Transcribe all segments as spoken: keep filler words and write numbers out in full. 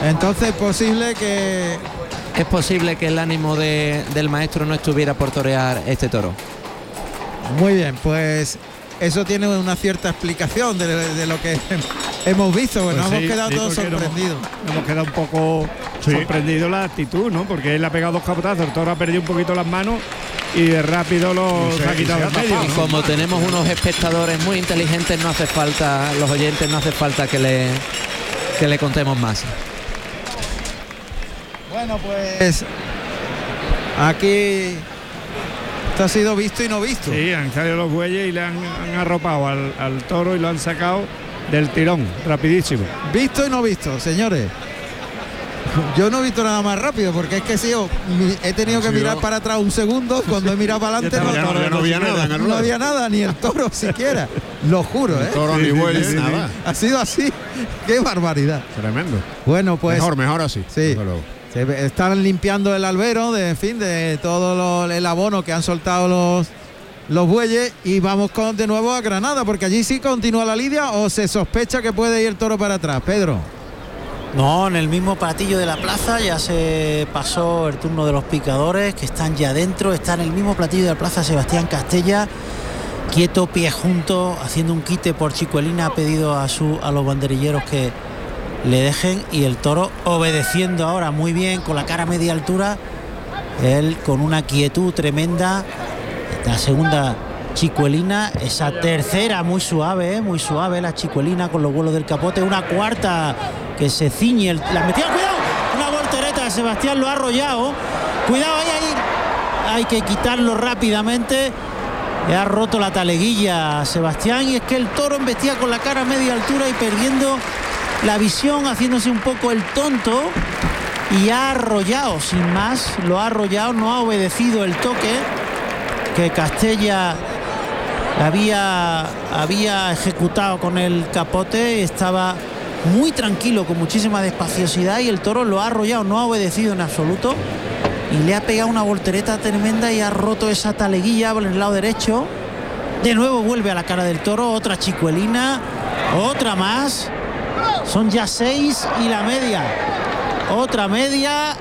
Entonces es posible que... Es posible que el ánimo de, del maestro no estuviera por torear este toro. Muy bien, pues eso tiene una cierta explicación de, de lo que hemos visto. Bueno, pues hemos sí, quedado sí, todos sorprendidos. Hemos, hemos quedado un poco sí. sorprendidos la actitud, ¿no? Porque él ha pegado dos capotazos, el toro ha perdido un poquito las manos y de rápido lo se, ha quitado de medio. Y ¿no? como tenemos unos espectadores muy inteligentes, no hace falta, los oyentes no hace falta que le, que le contemos más. Bueno, pues aquí esto ha sido visto y no visto. Sí, han salido los bueyes y le han, han arropado al, al toro y lo han sacado del tirón, rapidísimo. Visto y no visto, señores. Yo no he visto nada más rápido, porque es que si yo he tenido que mirar para atrás un segundo, cuando he mirado para adelante no, ya no, ya no había nada en el no había nada, ni el toro siquiera. Lo juro, ¿eh? El toro ni bueyes, sí, sí, nada. sí. Ha sido así. Qué barbaridad. Tremendo. Bueno, pues Mejor, mejor así. Sí. Se están limpiando el albero, de, en fin, de todo lo, el abono que han soltado los, los bueyes, y vamos con, de nuevo a Granada, porque allí sí continúa la lidia, o se sospecha que puede ir el toro para atrás. Pedro. No, en el mismo patillo de la plaza ya se pasó el turno de los picadores, que están ya dentro. Está en el mismo platillo de la plaza Sebastián Castella, quieto, pie junto, haciendo un quite por Chicuelina. Ha pedido a, su, a los banderilleros que le dejen, y el toro obedeciendo ahora muy bien, con la cara a media altura, él con una quietud tremenda. La segunda Chicuelina, esa tercera muy suave, ¿eh? muy suave la Chicuelina con los vuelos del capote, una cuarta que se ciñe, el, la metía, cuidado, una voltereta de Sebastián, lo ha arrollado, cuidado ahí, ahí, hay que quitarlo rápidamente. Le ha roto la taleguilla a Sebastián, y es que el toro embestía con la cara a media altura y perdiendo la visión, haciéndose un poco el tonto, y ha arrollado, sin más, lo ha arrollado, no ha obedecido el toque que Castella había, había ejecutado con el capote. Estaba muy tranquilo, con muchísima despaciosidad, y el toro lo ha arrollado, no ha obedecido en absoluto, y le ha pegado una voltereta tremenda y ha roto esa taleguilla por el lado derecho. De nuevo vuelve a la cara del toro, otra Chicuelina, otra más. Son ya seis y la media. Otra media.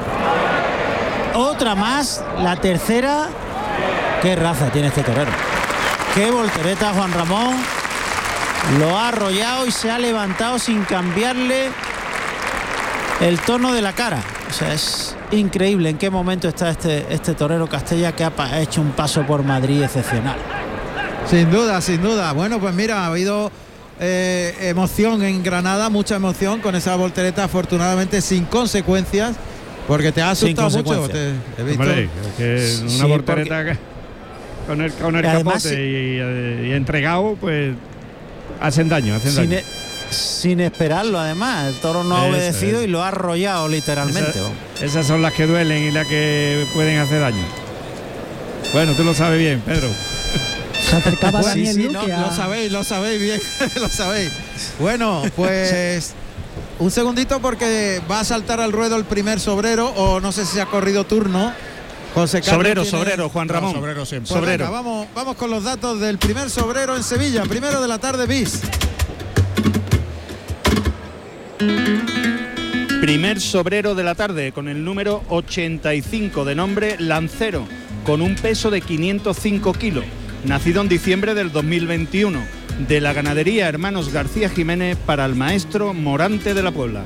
Otra más. La tercera. Qué raza tiene este torero. Qué voltereta, Juan Ramón. Lo ha arrollado y se ha levantado sin cambiarle el tono de la cara. O sea, es increíble en qué momento está este, este torero Castella, que ha hecho un paso por Madrid excepcional. Sin duda, sin duda. Bueno, pues mira, ha habido eh, emoción en Granada, mucha emoción con esa voltereta, afortunadamente sin consecuencias, porque te ha asustado mucho. Te, he visto. Hombre, es que una Sí, voltereta porque... con el, con el Además, capote sí. y, y entregado, pues hacen daño, hacen sin, daño. e sin esperarlo, además. El toro no ha Eso obedecido es. y lo ha arrollado literalmente. Esa, esas son las que duelen y las que pueden hacer daño. Bueno, tú lo sabes bien, Pedro. Se acercaba Bueno, Daniel sí, sí, Luque no, a... lo sabéis, lo sabéis bien, lo sabéis. Bueno, pues un segundito, porque va a saltar al ruedo el primer sobrero, o no sé si se ha corrido turno. José Carlos Sobrero, tiene... sobrero, Juan Ramón. No, sobrero siempre. Pues Sobrero. venga, vamos, vamos con los datos del primer sobrero en Sevilla, primero de la tarde bis. Primer sobrero de la tarde, con el número ochenta y cinco, de nombre Lancero, con un peso de quinientos cinco kilos, nacido en diciembre del dos mil veintiuno, de la ganadería Hermanos García Jiménez, para el maestro Morante de la Puebla.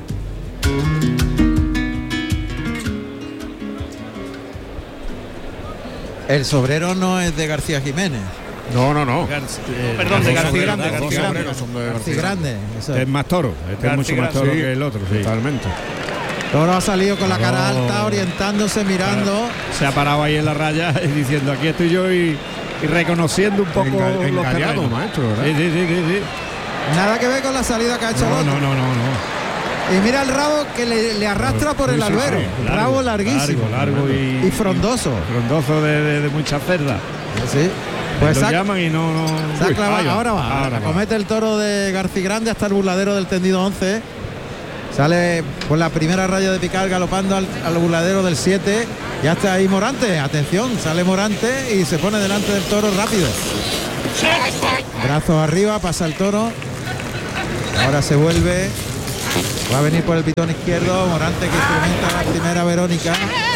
El sobrero no es de García Jiménez. No, no, no. Gar eh, Perdón, de García García Grande, Grande, Los García Grande. sobreros son de García García Grande. Eso Este es. es más toro, este es García mucho más Grande. toro Sí, que el otro, sí. Totalmente. Toro ha salido con la cara No. alta, orientándose, mirando. Se ha parado ahí en la raya y diciendo, aquí estoy yo, y, y reconociendo un poco Enga- los engañado, terrenos. maestro, ¿verdad? Sí, sí, sí, sí, sí. Nada que ver con la salida que ha hecho el No, otro. no, no, no, no. Y mira el rabo que le, le arrastra por el Sí, sí, albero. sí. Rabo larguísimo. Largo, largo y, Y frondoso. frondoso de, de, de muchas cerdas. Sí. Pues Lo se ha, llaman y no... no... se ha Uy, clavado. ahí Ahora va. ahora va. Comete el toro de García Grande hasta el burladero del tendido once. Sale por la primera raya de picar, galopando al, al burladero del siete. Ya está ahí Morante. Atención, sale Morante y se pone delante del toro rápido. Brazos arriba, pasa el toro. Ahora se vuelve. Va a venir por el pitón izquierdo Morante, que instrumenta la primera Verónica.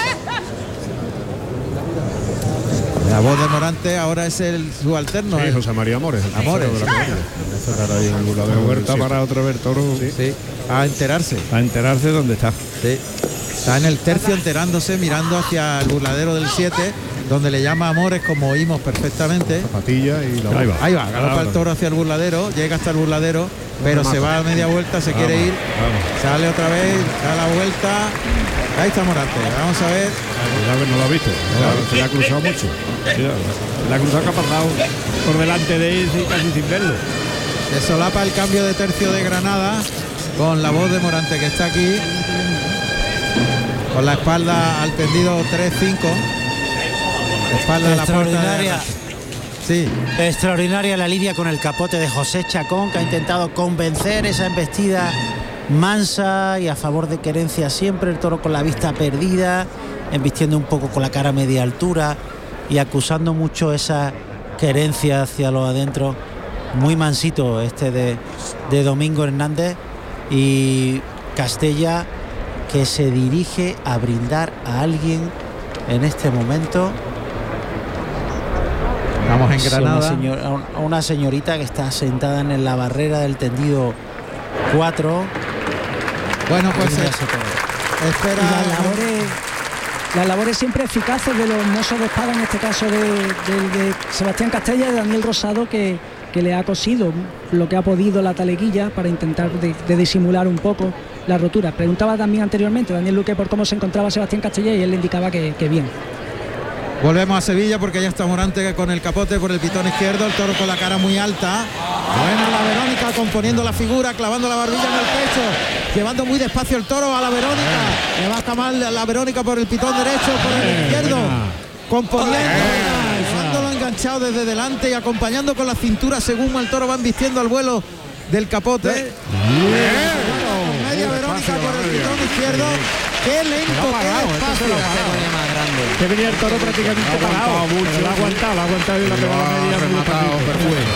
La voz de Morante ahora es el subalterno. Sí, el, José María Amores. el Amores. tercero de la corrida. Esta estará ahí en el burladero Huerta del para siete. otro ver toro. sí, a enterarse. A enterarse dónde está. Sí. Está en el tercio enterándose, mirando hacia el burladero del siete, donde le llama Amores, como oímos perfectamente. Zapatilla y la Ahí boca. va. Ahí va, galopa Ahora. el toro hacia el burladero, llega hasta el burladero, pero se va a media vuelta, se quiere ir, Vamos. sale otra vez, da la vuelta. Ahí está Morante, vamos a ver. Cuidado que no lo ha visto. Se le ha cruzado mucho. Cuidado. Le ha cruzado que ha pasado por delante de él, sí, casi sin verlo. Se solapa el cambio de tercio de Granada con la voz de Morante, que está aquí con la espalda al tendido tres cinco. Espalda de la puerta de Extraordinaria. arranque. Sí, Extraordinaria la lidia con el capote de José Chacón, que ha intentado convencer esa embestida mansa y a favor de Querencia siempre, el toro con la vista perdida, embistiendo un poco con la cara a media altura y acusando mucho esa Querencia hacia los adentro. Muy mansito este de, de Domingo Hernández, y Castella, que se dirige a brindar a alguien en este momento. estamos en Sí, Granada. Una, señor- a un- a una señorita que está sentada en la barrera del tendido cuatro. Bueno, pues Mira eh, ese toro. espera. Y las labores, las labores siempre eficaces de los mozos de espada, en este caso de, de- de Sebastián Castella y de Daniel Rosado, que, que le ha cosido lo que ha podido la taleguilla para intentar de, de disimular un poco la rotura. Preguntaba también anteriormente Daniel Luque por cómo se encontraba Sebastián Castella y él le indicaba que, que bien. Volvemos a Sevilla porque ya está Morante con el capote por el pitón izquierdo, el toro con la cara muy alta. Buena la Verónica, componiendo la figura, clavando la barbilla en el pecho, llevando muy despacio el toro a la Verónica. Le va a escamar la Verónica por el pitón derecho, por el izquierdo, componiendo, llevándolo enganchado desde delante y acompañando con la cintura según el toro va embistiendo al vuelo del capote. Con media Verónica por el pitón izquierdo. Qué lento, qué despacio. más grande. Que venía el toro prácticamente parado. Pero lo ha aguantado, lo ha aguantado y la pegó a la media. muy rematado, poquito. perfecto.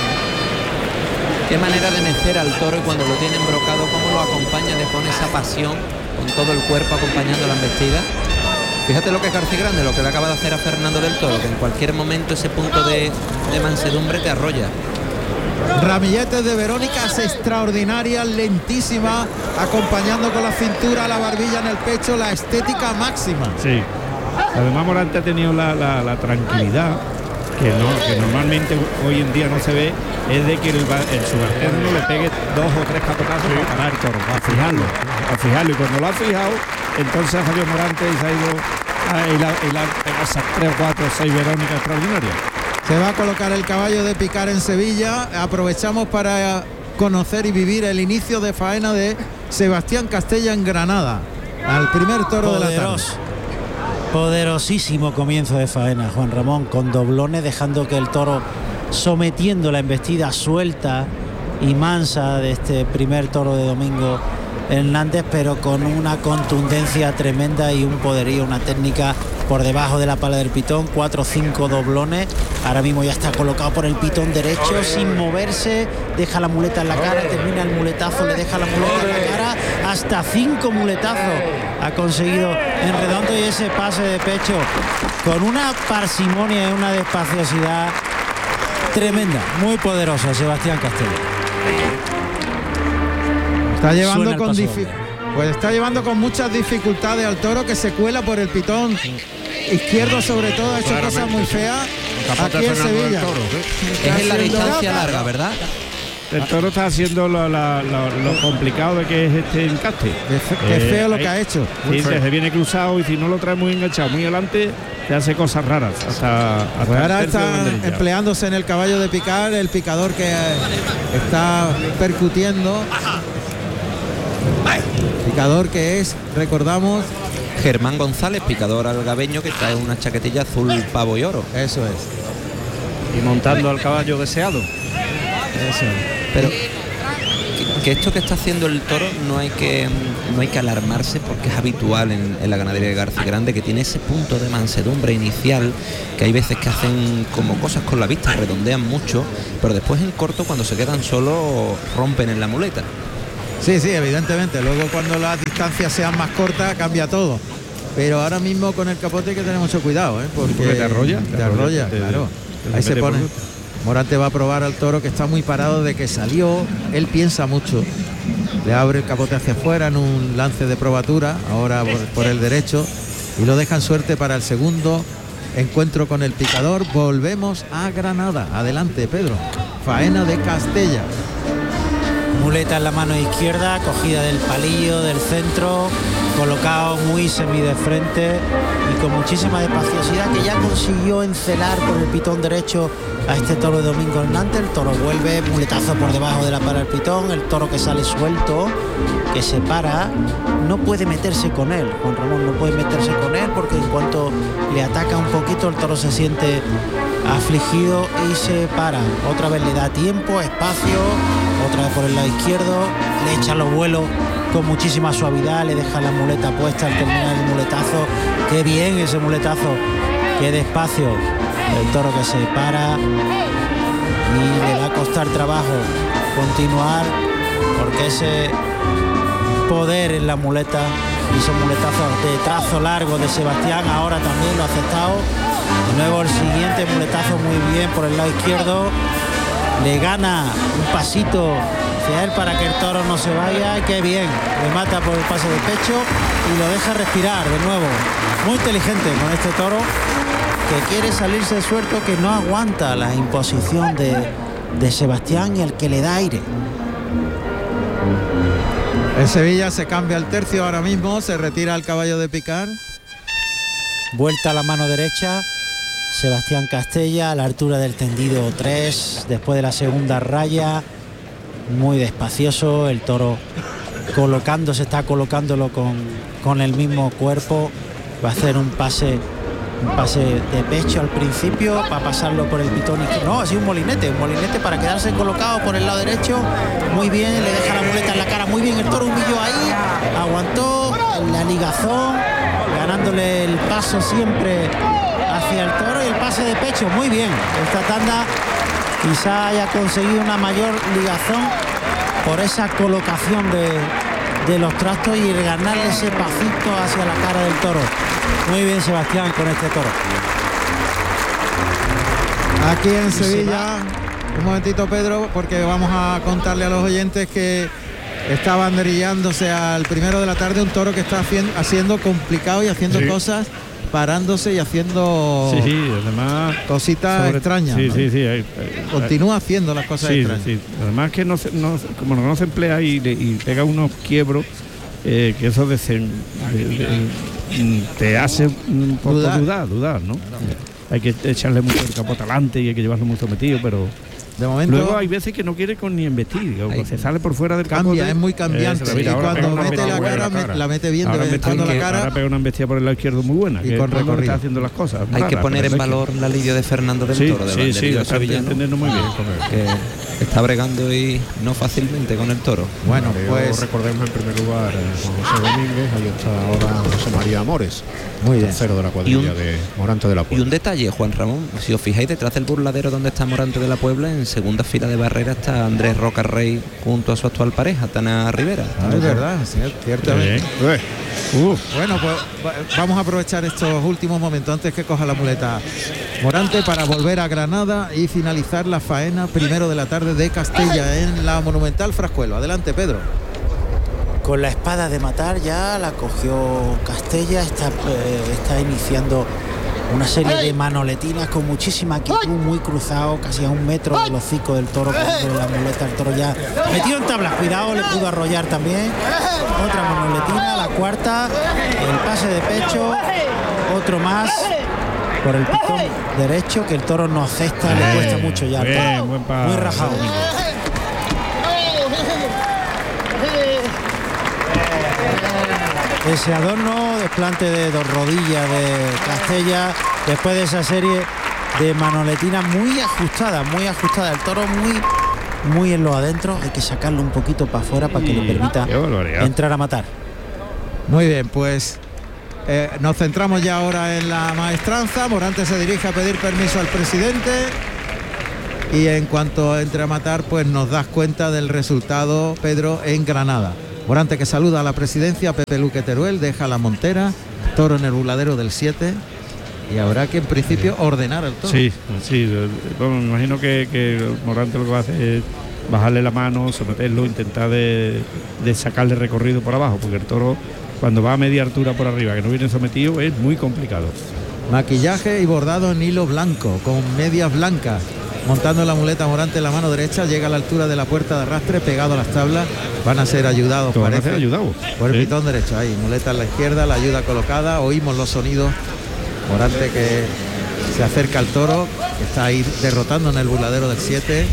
Qué manera de mecer al toro, y cuando lo tiene embrocado, cómo lo acompaña, le pone esa pasión con todo el cuerpo acompañando la embestida. Fíjate lo que es García Grande, lo que le acaba de hacer a Fernando del Toro, que en cualquier momento ese punto de, de mansedumbre te arrolla. Ramilletes de Verónicas extraordinarias, lentísima, acompañando con la cintura, la barbilla en el pecho, la estética máxima. Sí. Además Morante ha tenido la, la- la tranquilidad que no que normalmente hoy en día no se ve, es de que el, ba- el subalterno le pegue dos o tres capotazos para parar el toro, a fijarlo, a fijarlo. Y cuando lo ha fijado, entonces ha salido Morante y se ha ido a, y la, y la, pegado esas tres, cuatro, seis Verónicas extraordinarias. Se va a colocar el caballo de Picar en Sevilla. Aprovechamos para conocer y vivir el inicio de faena de Sebastián Castella en Granada, al primer toro de la tarde. Poderoso. Poderosísimo comienzo de faena, Juan Ramón, con doblones, dejando que el toro, sometiendo la embestida suelta y mansa de este primer toro de Domingo Hernández, pero con una contundencia tremenda y un poderío, una técnica por debajo de la pala del pitón. Cuatro o cinco doblones. Ahora mismo ya está colocado por el pitón derecho sin moverse, deja la muleta en la cara, termina el muletazo, le deja la muleta en la cara, hasta cinco muletazos ha conseguido en redondo, y ese pase de pecho con una parsimonia y una despaciosidad tremenda, muy poderosa, Sebastián Castella. Está llevando Suena el con paso difi- pues está llevando con muchas dificultades al toro, que se cuela por el pitón izquierdo, sobre todo, ha hecho cosas muy feas Capote aquí en Fernando del Sevilla. Toro, ¿sí? Es en la haciendo- distancia larga, ¿verdad? El toro está haciendo lo, la- lo- lo complicado de que es este encaste. Qué fe- qué Eh, feo lo ahí- que ha hecho. Sí, que se viene cruzado, y si no lo trae muy enganchado, muy adelante, te hace cosas raras. Hasta, hasta Pues ahora el tercio de está banderilla. empleándose en el caballo de Picar, el picador que eh, está percutiendo. Picador que es, recordamos, Germán González, picador algabeño, que trae una chaquetilla azul pavo y oro. eso es, Y montando al caballo deseado. eso es. Pero que, que esto que está haciendo el toro no hay que no hay que alarmarse, porque es habitual en, en la ganadería de García Grande, que tiene ese punto de mansedumbre inicial, que hay veces que hacen como cosas con la vista, redondean mucho, pero después en corto, cuando se quedan solos, rompen en la muleta. Sí, sí, evidentemente. Luego cuando las distancias sean más cortas cambia todo. Pero ahora mismo con el capote hay que tener mucho cuidado, ¿eh? Porque, Porque te arrolla, te te arrolla, arrolla, te- claro. te Ahí se mete por pone. dentro. Morante va a probar al toro que está muy parado de que salió. Él piensa mucho. Le abre el capote hacia afuera en un lance de probatura, ahora por, por el derecho, y lo dejan suerte para el segundo encuentro con el picador. Volvemos a Granada. Adelante, Pedro. Faena de Castella. Muleta en la mano izquierda, cogida del palillo, del centro, colocado muy semi de frente y con muchísima despaciosidad, que ya consiguió encelar por el pitón derecho a este toro de Domingo Hernández. El toro vuelve, muletazo por debajo de la para del pitón, el toro que sale suelto, que se para, no puede meterse con él, Juan Ramón no puede meterse con él porque en cuanto le ataca un poquito el toro se siente afligido y se para. Otra vez le da tiempo, espacio, otra vez por el lado izquierdo, le echa los vuelos con muchísima suavidad, le deja la muleta puesta al terminar el muletazo. Qué bien ese muletazo, qué despacio. El toro que se para y le va a costar trabajo continuar porque ese poder en la muleta y esos muletazos de trazo largo de Sebastián ahora también lo ha aceptado. De nuevo el siguiente muletazo muy bien por el lado izquierdo, le gana un pasito hacia él para que el toro no se vaya. Qué bien, le mata por el pase de pecho y lo deja respirar de nuevo. Muy inteligente con este toro que quiere salirse suelto, que no aguanta la imposición de, de Sebastián y el que le da aire. En Sevilla se cambia el tercio ahora mismo, se retira el caballo de picar. Vuelta a la mano derecha, Sebastián Castella a la altura del tendido tres, después de la segunda raya, muy despacioso, el toro colocándose, está colocándolo con, con el mismo cuerpo, va a hacer un pase, un pase de pecho al principio para pasarlo por el pitón izquierdo. No, así un molinete, un molinete para quedarse colocado por el lado derecho, muy bien, le deja la muleta en la cara, muy bien el toro, humilló ahí, aguantó la ligazón, ganándole el paso siempre hacia el toro y el pase de pecho, muy bien. Esta tanda quizá haya conseguido una mayor ligazón por esa colocación de, de los trastos y ganarle ese pasito hacia la cara del toro. Muy bien Sebastián con este toro. Aquí en Sevilla, un momentito Pedro, porque vamos a contarle a los oyentes que está banderillándose al primero de la tarde un toro que está haciendo, haciendo complicado y haciendo Sí. cosas, parándose y haciendo Sí, sí, además cositas sobre- extrañas. Sí, ¿no? sí, sí. hay- hay- Continúa haciendo las cosas sí, extrañas. sí. Además que no se, no, como no se emplea y, le- y pega unos quiebros, eh, que eso desen- de- de- mm, te hace un poco Dudar. dudar, dudar, ¿no? Hay que echarle mucho el capote adelante y hay que llevarlo muy sometido, pero De momento luego hay veces que no quiere con ni embestir, o Ay. se sale por fuera del capote. cambia, es muy cambiante. Eh, se la y mira, ahora pega cuando una mete embestida la buena cara, en la me- cara. la mete bien, de Ahora, vez en mete- cuando la que- cara. ahora pega una embestida por el lado izquierdo muy buena. Y que con es cuando recorrido. está haciendo las cosas. Hay que raras, poner pero en es valor la lidia de Fernando del Sí, Toro, de sí, sí, banderillo lo está sevillano, entendiendo muy bien. que está bregando y no fácilmente con el toro. Bueno, Pero pues recordemos en primer lugar eh, Juan José Domínguez, ahí está ahora José María Amores, muy bien. tercero de la cuadrilla Y un- de Morante de la Y Puebla. un detalle, Juan Ramón, si os fijáis detrás del burladero donde está Morante de la Puebla, en segunda fila de barrera está Andrés Roca Rey junto a su actual pareja, Tana Rivera. Ah, es verdad, sí, ciertamente. Bien. Uf, Bueno, pues va- vamos a aprovechar estos últimos momentos antes que coja la muleta Morante para volver a Granada y finalizar la faena primero de la tarde de Castella en la Monumental Frascuelo. Adelante, Pedro. Con la espada de matar ya la cogió Castella, está, eh, está iniciando una serie de manoletinas con muchísima actitud, muy cruzado, casi a un metro del hocico del toro, con la muleta, el toro ya metido en tablas, cuidado, le pudo arrollar también. Otra manoletina, la cuarta, el pase de pecho, otro más por el pitón derecho que el toro no acepta, le cuesta mucho ya. al bien, toro. buen pa- Muy rajado. Ese adorno, desplante de dos rodillas de Castella, después de esa serie de manoletinas muy ajustadas, muy ajustadas. El toro muy, muy en lo adentro, hay que sacarlo un poquito para afuera para que le permita qué barbaridad. entrar a matar. Muy bien, pues eh, nos centramos ya ahora en la maestranza. Morante se dirige a pedir permiso al presidente. Y en cuanto entre a matar, pues nos das cuenta del resultado, Pedro, en Granada. Morante, que saluda a la presidencia, Pepe Luque Teruel, deja la montera, toro en el burladero del siete, y habrá que en principio ordenar el toro. Sí, sí, bueno, me imagino que, que Morante lo que hace es bajarle la mano, someterlo, intentar de, de sacarle recorrido por abajo, porque el toro cuando va a media altura por arriba, que no viene sometido, es muy complicado. Maquillaje y bordado en hilo blanco, con medias blancas. Montando la muleta Morante en la mano derecha, llega a la altura de la puerta de arrastre, pegado a las tablas. Van a ser ayudados, Todos parece, van a ser ayudados. por el Sí. pitón derecho. Ahí, muleta en la izquierda, la ayuda colocada. Oímos los sonidos. Morante que se acerca al toro, que está ahí derrotando en el burladero del siete.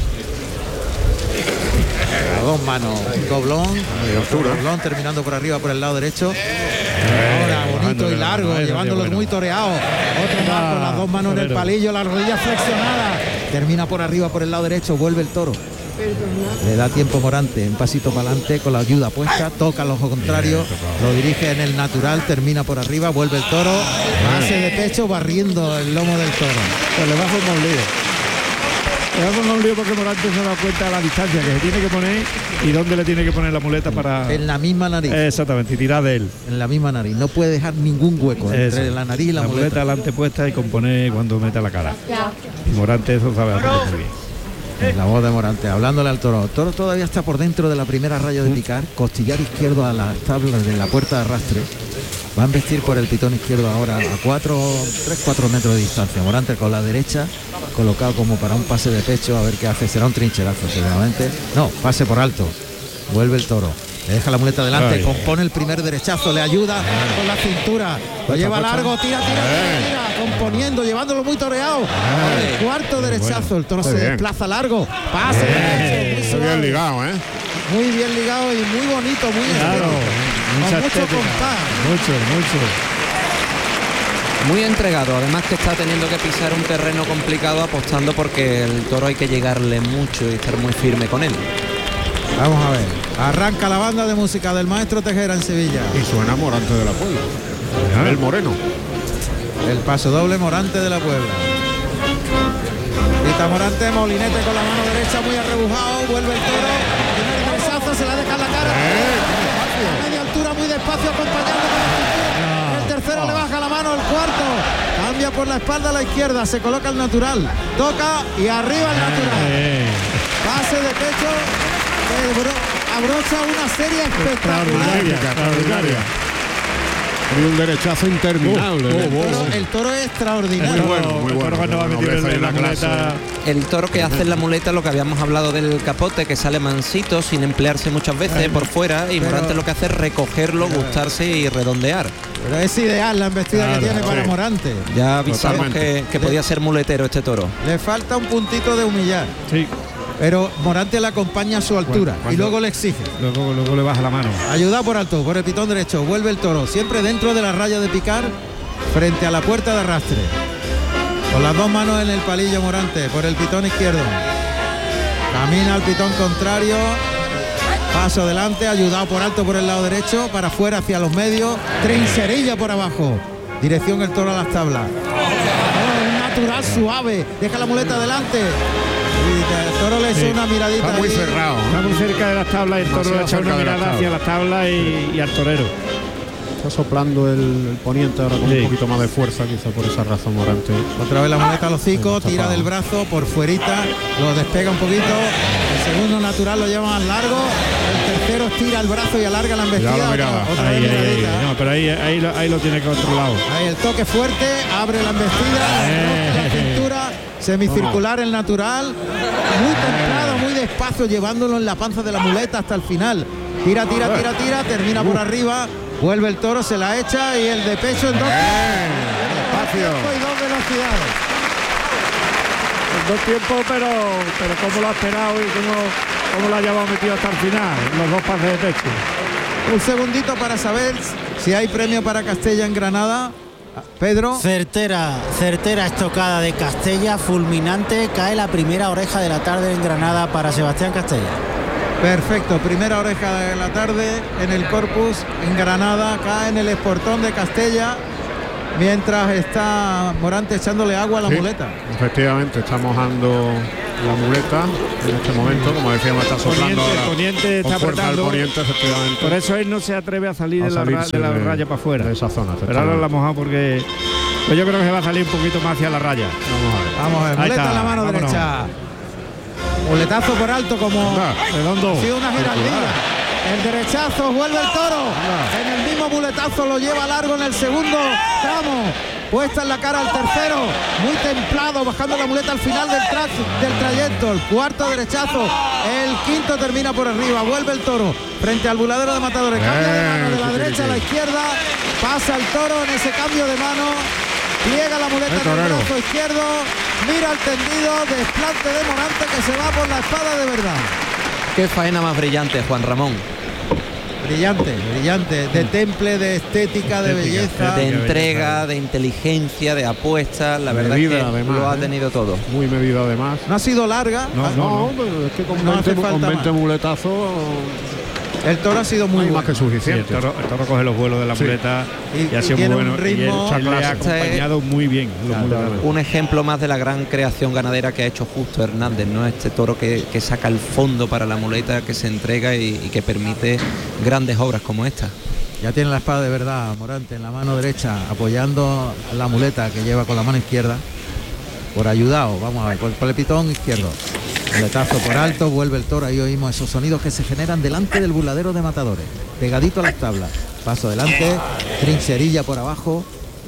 A dos manos, un doblón, otro doblón terminando por arriba por el lado derecho. Ahora bonito y largo, llevándolo muy toreado. Otro más con las dos manos en el palillo, la rodilla flexionada. Termina por arriba por el lado derecho, vuelve el toro. Le da tiempo Morante, un pasito para adelante con la ayuda puesta, toca al ojo contrario, lo dirige en el natural, termina por arriba, vuelve el toro, base de pecho barriendo el lomo del toro. Pues le va a formar un lío. Le va a formar un lío porque Morante se da cuenta de la distancia que se tiene que poner y dónde le tiene que poner la muleta para... En la misma nariz. Exactamente, y tirar de él. En la misma nariz, no puede dejar ningún hueco entre Eso. la nariz y la, la muleta muleta. delante puesta y componer cuando meta la cara. Y Morante eso sabe hacer muy bien. La voz de Morante, hablándole al toro. El toro todavía está por dentro de la primera raya de picar, costillar izquierdo a las tablas de la puerta de arrastre. Va a embestir por el pitón izquierdo ahora a cuatro, tres, cuatro metros de distancia. Morante con la derecha, colocado como para un pase de pecho, a ver qué hace. Será un trincherazo seguramente. No, pase por alto. Vuelve el toro. Le deja la muleta delante, Ay. compone el primer derechazo, le ayuda con la cintura, lo lleva largo, tira, tira, tira, tira, componiendo, llevándolo muy toreado. El cuarto derechazo, el toro Muy se bien. desplaza largo, pase, muy Está suave, bien ligado, ¿eh? muy bien ligado y muy bonito, muy Claro, estético, mucha con mucho estética. compás. Mucho, mucho. Muy entregado, además que está teniendo que pisar un terreno complicado, apostando porque el toro hay que llegarle mucho y estar muy firme con él. Vamos a ver, arranca la banda de música del maestro Tejera en Sevilla. Y suena Morante de la Puebla. El Moreno. El paso doble Morante de la Puebla. Pita Morante, molinete con la mano derecha muy arrebujado, vuelve el toro, primer derechazo, se la deja en la cara. A media altura, muy despacio, acompañando con la cintura. El tercero le baja la mano, el cuarto cambia por la espalda a la izquierda, se coloca el natural, toca y arriba el natural. Eh, Pase de pecho, que bro- abrocha una serie espectacular. extraordinaria, extraordinaria. Y un derechazo interminable. El ¿eh? toro, el toro es extraordinario. bueno, muy el toro bueno, cuando va muy metido bueno, en la la clase. muleta. El toro que hace en la muleta, lo que habíamos hablado del capote, que sale mansito, sin emplearse muchas veces por fuera, y pero- Morante lo que hace es recogerlo, gustarse y redondear. Pero es ideal la embestida Claro, que tiene para sí. Morante. Ya avisamos Totalmente. que, que podía ser muletero este toro. Le falta un puntito de humillar, Sí, pero Morante le acompaña a su altura Cuando- y luego le exige. luego, luego le baja la mano. Ayuda por alto, por el pitón derecho, vuelve el toro, siempre dentro de la raya de picar, frente a la puerta de arrastre. Con las dos manos en el palillo Morante, por el pitón izquierdo. Camina al pitón contrario, paso adelante, ayudado por alto por el lado derecho, para afuera hacia los medios, trincherilla por abajo. Dirección el toro a las tablas. Oh, un natural suave, deja la muleta adelante. Y el toro le echa Sí. una miradita. Está muy ahí. cerrado. ¿eh? Está muy cerca de las tablas y el toro le Demasiado echa una cerca de las mirada hacia las tablas y, y al torero. Está soplando el, el poniente ahora con Sí. un poquito más de fuerza, quizá por esa razón Morante. Otra vez la muleta al hocico, Está tira tapado. del brazo por fuerita, lo despega un poquito. El segundo natural lo lleva más largo. El tercero estira el brazo y alarga la embestida. Cuidado la mirada. Otra, otra Ahí, vez ahí, ahí. miradita. No, pero ahí, ahí, lo- ahí lo tiene controlado. Ahí el toque fuerte, abre la embestida, Eh. la cintura, semicircular el natural, muy templado, muy despacio, llevándolo en la panza de la muleta hasta el final. Tira, tira, tira, tira, termina por arriba, vuelve el toro, se la echa y el de pecho en dos. Despacio. Y dos velocidades. Dos tiempos, pero, pero cómo lo ha esperado y cómo, cómo lo ha llevado metido hasta el final. Los dos pases de pecho. Un segundito para saber si hay premio para Castella en Granada. Pedro. Certera, certera estocada de Castella, fulminante, cae la primera oreja de la tarde en Granada para Sebastián Castella. Perfecto, primera oreja de la tarde en el Corpus, en Granada, acá en el Esportón de Castella, mientras está Morante echándole agua a la Sí, muleta. Efectivamente, está mojando la muleta en este momento, como decíamos, está soplando Poniente, ahora Poniente está con fuerza el apretando. Poniente, efectivamente. Por eso él no se atreve a salir A de la, ra- salirse de la de- raya para afuera. de esa zona, Pero ahora la ha mojado porque pues yo creo que se va a salir un poquito más hacia la raya. Vamos a ver. Vamos a ver, Ahí muleta está, en la mano vámonos. derecha. Muletazo por alto como Anda, Redondo. ha sido una giraldilla. El derechazo, vuelve el toro. En el mismo muletazo lo lleva largo en el segundo tramo. Puesta en la cara al tercero. Muy templado, bajando la muleta al final del, tra del trayecto. El cuarto derechazo. El quinto termina por arriba. Vuelve el toro frente al buladero de Matadores. Cambia de mano de la derecha a la izquierda. Pasa el toro en ese cambio de mano. Pliega la muleta en el brazo izquierdo. Mira el tendido. Desplante de Morante que se va por la espada de verdad. Qué faena más brillante, Juan Ramón. Brillante, brillante, de temple, de estética, de Estética, belleza. De Qué entrega, de inteligencia, de apuestas. La verdad Medida, es que además, lo ha ¿eh? tenido todo. Muy medido además. No ha sido larga. No, Ah, No, pero es que con No veinte, hace falta con veinte más. muletazos El toro ha sido no muy hay más bueno. que Sí, el, suficiente. toro, el toro coge los vuelos de la Sí. muleta Y- y, ha y sido muy tiene un bueno. ritmo- y él le ha Esta es- acompañado muy bien los muletazos. Un ejemplo más de la gran creación ganadera que ha hecho Justo Hernández, ¿no? Este toro que, que saca el fondo para la muleta, que se entrega y, y que permite grandes obras como esta. Ya tiene la espada de verdad, Morante en la mano derecha, apoyando la muleta que lleva con la mano izquierda. Por ayudado, vamos a ver, por, por el pitón izquierdo. Muletazo por alto, vuelve el toro, ahí oímos esos sonidos que se generan delante del burladero de Matadores. Pegadito a las tablas. Paso adelante, trincherilla por abajo.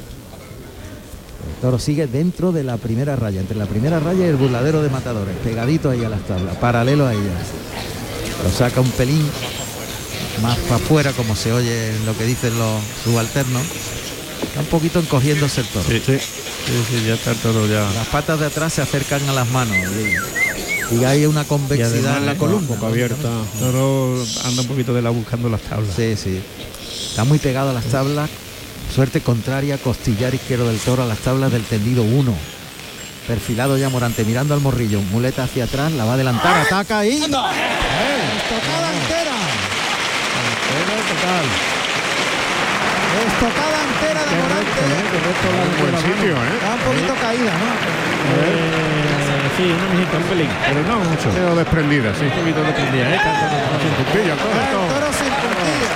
El toro sigue dentro de la primera raya, entre la primera raya y el burladero de Matadores. Pegadito ahí a las tablas, paralelo a ellas. Lo saca un pelín más para afuera, como se oye en lo que dicen los subalternos. Está un poquito encogiéndose el toro. Sí, sí, sí, sí, ya está el toro ya. Las patas de atrás se acercan a las manos y, y hay una convexidad Y además, en la ¿eh? columna. Boca abierta. El toro anda un poquito de la buscando las tablas. Sí, sí. Está muy pegado a las tablas. Suerte contraria, costillar izquierdo del toro a las tablas del tendido uno. Perfilado ya Morante, mirando al morrillo. Muleta hacia atrás, la va a adelantar, ataca y... ¡Estocada entera! Total. Estocada entera de Morante. Un buen sitio, ¿eh? Está un poquito caída, ¿no? Eh, sí, una mijita, un pelín, pero no mucho. Quedó desprendida, sí. Un poquito de prendida, ¿eh? Tanto, tanto, tanto. Sin puntilla, el toro. El toro sin puntilla.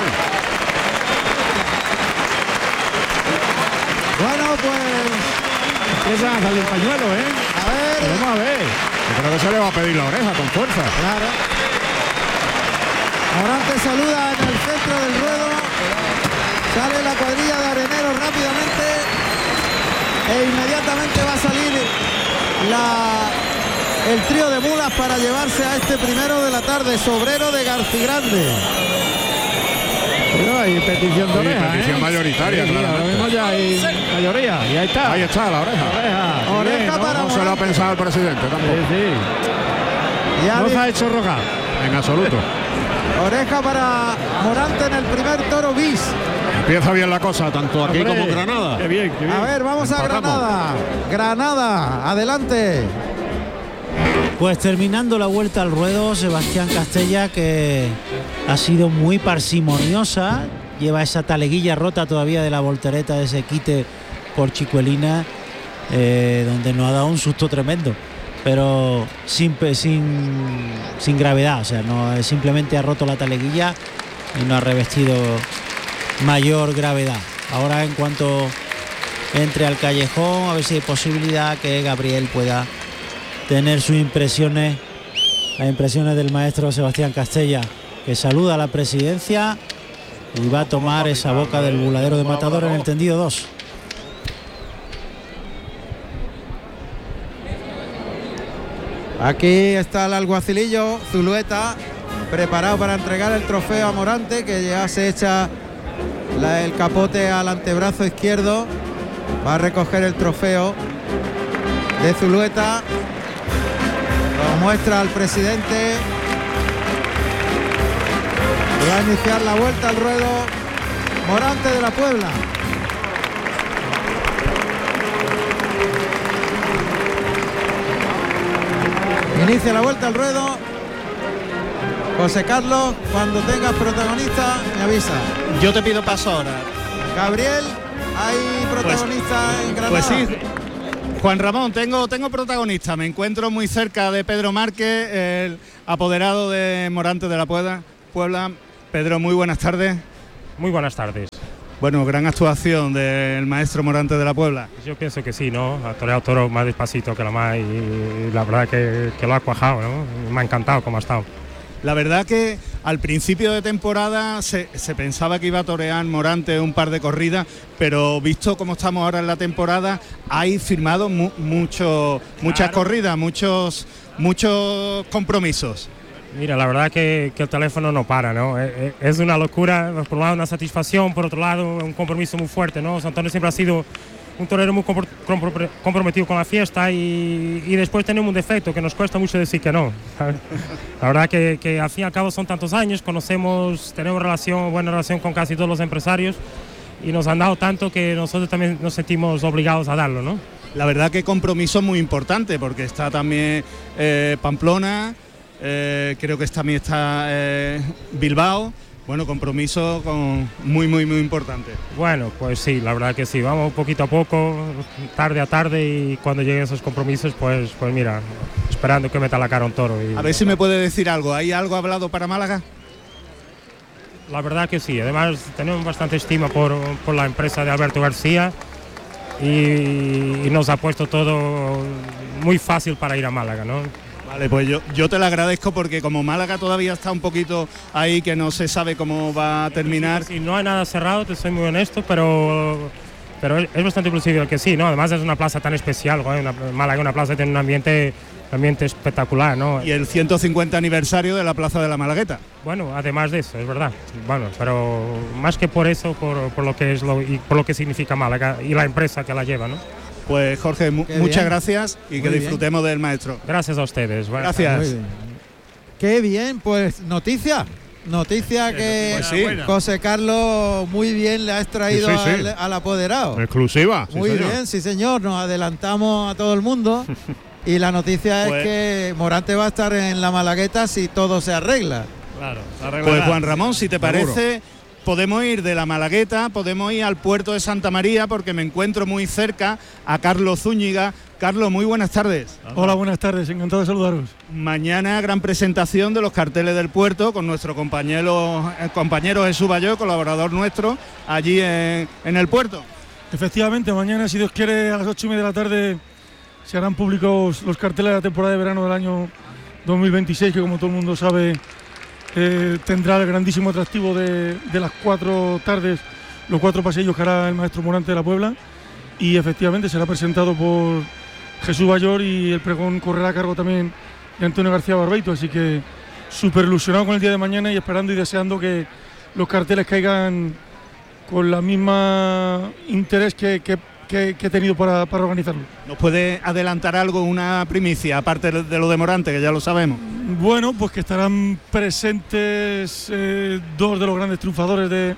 Bueno, pues Empieza a salir pañuelo, ¿eh? a ver. Vamos a ver. Yo creo que se le va a pedir la oreja con fuerza. Claro. Morante saluda en el centro del ruedo. Sale la cuadrilla de areneros rápidamente. E inmediatamente va a salir la, el trío de mulas para llevarse a este primero de la tarde, Sobrero de Garcigrande. Pero hay petición de Sí, oreja, petición ¿eh? mayoritaria, Sí, claramente. ahora mismo ya hay mayoría, y ahí está. Ahí está la oreja. Oreja. Oreja bien, ¿no? para No se lo ha Morante. pensado el presidente Sí, tampoco. sí. Ya No vi- se ha hecho rogar. En absoluto. oreja para Morante en el primer toro bis. Empieza bien la cosa, tanto aquí Hombre, como en Granada. Qué bien, qué bien. A ver, vamos a Empatamos. Granada. Granada, adelante. Pues terminando la vuelta al ruedo, Sebastián Castella, que ha sido muy parsimoniosa, lleva esa taleguilla rota todavía de la voltereta de ese quite por Chicuelina, eh, donde nos ha dado un susto tremendo, pero sin, pe- sin, sin gravedad, o sea, no eh, simplemente ha roto la taleguilla y no ha revestido mayor gravedad. Ahora, en cuanto entre al callejón, a ver si hay posibilidad que Gabriel pueda tener sus impresiones, las impresiones del maestro Sebastián Castella, que saluda a la presidencia y va a tomar esa boca del buladero de Matador en el tendido dos. Aquí está el alguacilillo, Zulueta, preparado para entregar el trofeo a Morante, que ya se echa la- el capote al antebrazo izquierdo. Va a recoger el trofeo de Zulueta. Lo muestra al presidente. Y va a iniciar la vuelta al ruedo Morante de la Puebla. Inicia la vuelta al ruedo. José Carlos, cuando tengas protagonista, me avisa. Yo te pido paso ahora. Gabriel, hay protagonista en Granada. Pues sí, Juan Ramón, tengo, tengo protagonista. Me encuentro muy cerca de Pedro Márquez, el apoderado de Morante de la Puebla. Puebla. Pedro, muy buenas tardes. Muy buenas tardes. Bueno, gran actuación del maestro Morante de la Puebla. Yo pienso que sí, ¿no? Ha toreado toro más despacito que la más y, y la verdad que, que lo ha cuajado, ¿no? Me ha encantado cómo ha estado. La verdad que al principio de temporada se, se pensaba que iba a torear Morante un par de corridas, pero visto cómo estamos ahora en la temporada, hay firmado mu mucho, muchas claro. corridas, muchos, muchos compromisos. Mira, la verdad que, que el teléfono no para, ¿no? Es, es una locura, por un lado una satisfacción, por otro lado un compromiso muy fuerte, ¿no? Antonio siempre ha sido un torero muy comprometido con la fiesta y, y después tenemos un defecto que nos cuesta mucho decir que no. La verdad que, que al fin y al cabo son tantos años, conocemos, tenemos relación, buena relación con casi todos los empresarios y nos han dado tanto que nosotros también nos sentimos obligados a darlo, ¿no? La verdad que compromiso muy importante porque está también eh, Pamplona, eh, creo que también está eh, Bilbao. Bueno, compromiso con muy, muy, muy importante. Bueno, pues sí, la verdad que sí. Vamos poquito a poco, tarde a tarde y cuando lleguen esos compromisos, pues, pues mira, esperando que meta la cara un toro. Y, a ver si me puede decir algo. ¿Hay algo hablado para Málaga? La verdad que sí. Además, tenemos bastante estima por, por la empresa de Alberto García y, y nos ha puesto todo muy fácil para ir a Málaga, ¿no? Vale, pues yo, yo te lo agradezco porque como Málaga todavía está un poquito ahí que no se sabe cómo va a terminar. Sí, no hay nada cerrado, te soy muy honesto, pero pero es bastante posible que sí, ¿no? Además es una plaza tan especial, ¿no? Una, Málaga, una plaza que tiene un ambiente, un ambiente espectacular, ¿no? Y el ciento cincuenta aniversario de la Plaza de la Malagueta. Bueno, además de eso, es verdad. Bueno, pero más que por eso, por, por lo que es lo, y por lo que significa Málaga y la empresa que la lleva, ¿no? Pues Jorge, mu muchas bien. gracias y Muy que bien. disfrutemos del maestro. Gracias a ustedes. Bueno, gracias. Muy bien. Qué bien, pues noticia. Noticia que pues sí. José Carlos muy bien le ha extraído sí, sí, sí. Al, al apoderado. Exclusiva. Muy sí, bien, sí señor, nos adelantamos a todo el mundo y la noticia pues, es que Morante va a estar en la Malagueta si todo se arregla. Claro, pues Juan Ramón, si te Seguro. parece, podemos ir de la Malagueta, podemos ir al puerto de Santa María porque me encuentro muy cerca a Carlos Zúñiga. Carlos, muy buenas tardes. Hola, buenas tardes, encantado de saludaros. Mañana gran presentación de los carteles del puerto con nuestro compañero, eh, compañero Jesús Bayó, colaborador nuestro, allí en, en el puerto. Efectivamente, mañana, si Dios quiere, a las ocho y media de la tarde se harán públicos los carteles de la temporada de verano del año dos mil veintiséis, que como todo el mundo sabe eh, tendrá el grandísimo atractivo de, de las cuatro tardes, los cuatro paseillos que hará el maestro Morante de la Puebla, y efectivamente será presentado por Jesús Bayor y el pregón correrá a cargo también de Antonio García Barbeito, así que súper ilusionado con el día de mañana y esperando y deseando que los carteles caigan con la misma interés que, que, que, que he tenido para, para organizarlo. ¿Nos puede adelantar algo, una primicia, aparte de lo de Morante, que ya lo sabemos? Bueno, pues que estarán presentes eh, dos de los grandes triunfadores de,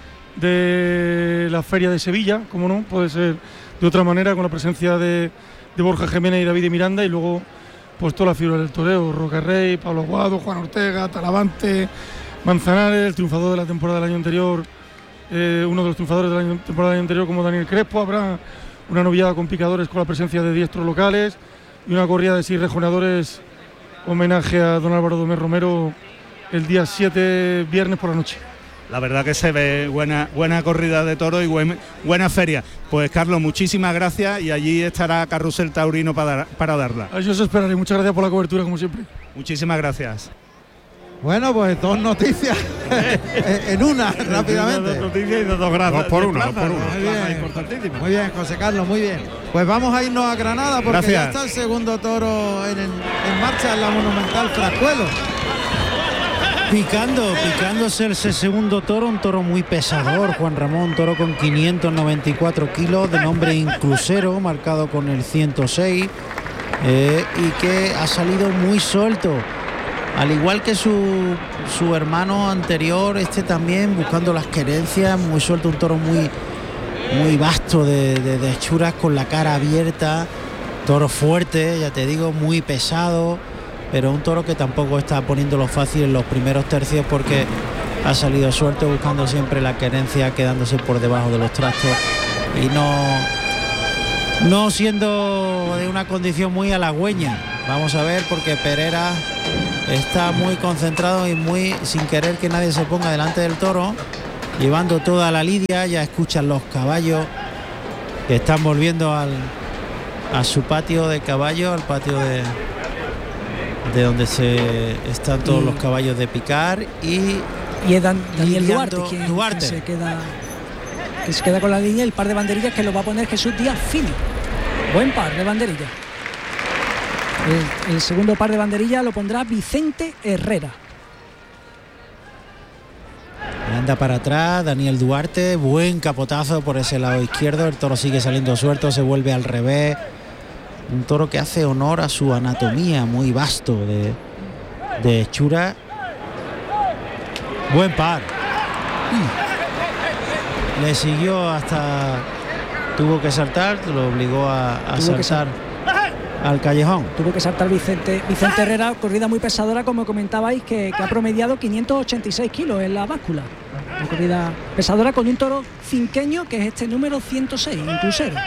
de la Feria de Sevilla, como no, puede ser de otra manera, con la presencia de de Borja Jiménez y David de Miranda, y luego pues todas las figuras del toreo, Roca Rey, Pablo Aguado, Juan Ortega, Talavante, Manzanares, el triunfador de la temporada del año anterior, eh, uno de los triunfadores de la año, temporada del año anterior como Daniel Crespo. Habrá una noviada con picadores con la presencia de diestros locales y una corrida de seis rejoneadores, homenaje a don Álvaro Domés Romero el día siete, viernes por la noche. La verdad que se ve buena, buena corrida de toro y buen, buena feria. Pues Carlos, muchísimas gracias y allí estará Carrusel Taurino para, para darla. A eso os esperaré. Muchas gracias por la cobertura, como siempre. Muchísimas gracias. Bueno, pues dos noticias en una, rápidamente. Dos noticias y dos gracias. Dos por una, dos por una. Muy bien, muy bien, José Carlos, muy bien. Pues vamos a irnos a Granada porque gracias. Ya está el segundo toro en, en marcha en la Monumental Frascuelo. Picando, picándose ese segundo toro, un toro muy pesador, Juan Ramón, toro con quinientos noventa y cuatro kilos, de nombre Inclusero, marcado con el ciento seis, eh, y que ha salido muy suelto, al igual que su, su hermano anterior, este también buscando las querencias, muy suelto, un toro muy, muy vasto de, de, de hechuras, con la cara abierta, toro fuerte, ya te digo, muy pesado, pero un toro que tampoco está poniéndolo fácil en los primeros tercios porque ha salido suelto, buscando siempre la querencia, quedándose por debajo de los trastos y no no siendo de una condición muy halagüeña. Vamos a ver, porque Pereira está muy concentrado y muy sin querer que nadie se ponga delante del toro, llevando toda la lidia. Ya escuchan los caballos que están volviendo al, a su patio de caballo, al patio de, de donde se están todos y, los caballos de picar. Y, y es Dan, Daniel Duarte quien Duarte. se queda que se queda con la línea. El par de banderillas que lo va a poner Jesús Díaz Fini. Buen par de banderillas. El, el segundo par de banderillas lo pondrá Vicente Herrera. Anda para atrás Daniel Duarte, buen capotazo por ese lado izquierdo. El toro sigue saliendo suelto, se vuelve al revés. Un toro que hace honor a su anatomía muy vasto de, de hechura. Buen par. Le siguió hasta... Tuvo que saltar, lo obligó a, a saltar al callejón. Tuvo que saltar Vicente Vicente Herrera, corrida muy pesadora, como comentabais, que, que ha promediado quinientos ochenta y seis kilos en la báscula. Una corrida pesadora con un toro cinqueño, que es este número ciento seis, inclusero.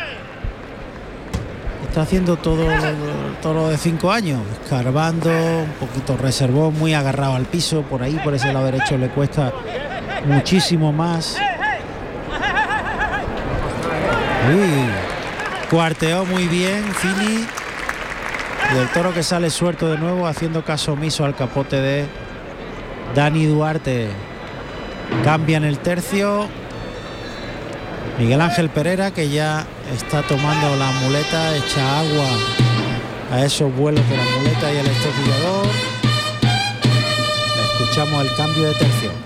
Está haciendo todo el toro de cinco años, escarbando, un poquito reservó, muy agarrado al piso. Por ahí, por ese lado derecho, le cuesta muchísimo más. Uy, cuarteó muy bien Fini. Y el toro que sale suelto de nuevo, haciendo caso omiso al capote de Dani Duarte. Cambian el tercio. Miguel Ángel Pereira, que ya está tomando la muleta, echa agua a esos vuelos de la muleta y el estopillador. Escuchamos el cambio de tercio.